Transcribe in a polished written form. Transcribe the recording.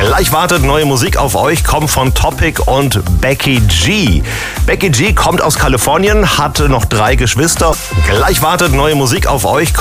Gleich wartet neue Musik auf euch, kommt von Topic und Becky G. Becky G kommt aus Kalifornien, hat noch 3 Geschwister. Gleich wartet neue Musik auf euch.